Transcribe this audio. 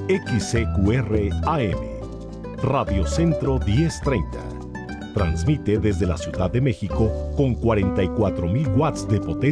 XCQR AM, Radio Centro 1030. Transmite desde la Ciudad de México con 44.000 watts de potencia.